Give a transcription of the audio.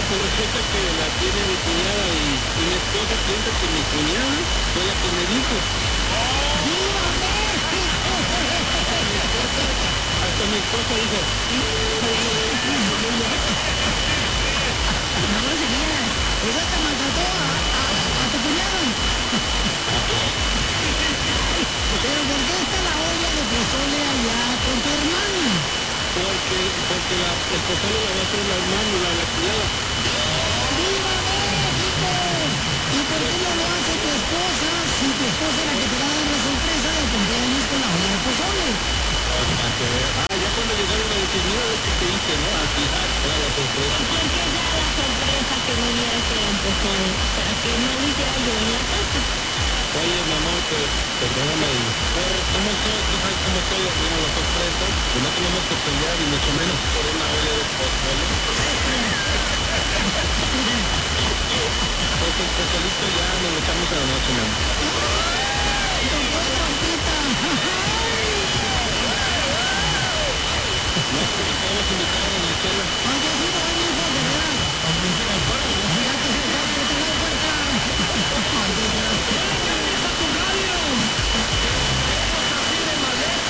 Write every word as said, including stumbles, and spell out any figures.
pues resulta que la tiene mi cuñada y, y mi esposa piensa que mi cuñada fue la que me dijo. ¡Viva México! Hasta mi esposa dijo, No, sería. Esa te maltrató a, a, a tu cuñado. Pero ¿por qué está la olla de pozole allá con tu hermana? porque, porque la, el pozole la va a hacer la hermana, la, la cuñada. ¡Viva México! ¿Y por qué no lo hace tu esposa si tu esposa es la que te va a dar la sorpresa del cumpleaños con la olla de pozole? Para que vea. Ah, ya cuando llegaron a decir, mira lo que te hice, ¿no? Así, ah, era la sorpresa. ¿Por qué ya la sorpresa que no hubiera que era un pozole? Para que no lo hiciera yo en la casa. Oye, mi amor, pues, perdóname, por cómo soy, tú sabes cómo soy, arruino la sorpresa, y no tenemos que pelear, y mucho menos por una olla de pozole. Pues el pozolito ya nos lo echamos a la noche, mi amor. ¡Tocó trompita! No, porque podemos invitar